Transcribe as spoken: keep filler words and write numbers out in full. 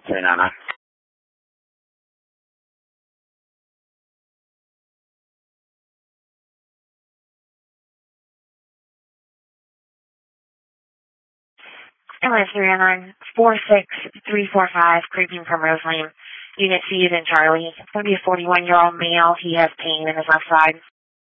three nine nine. Atlanta three nine nine, four six three four five, creeping from Rose Lane. Unit C is in Charlie. It's going to be a forty-one-year-old male. He has pain in his left side.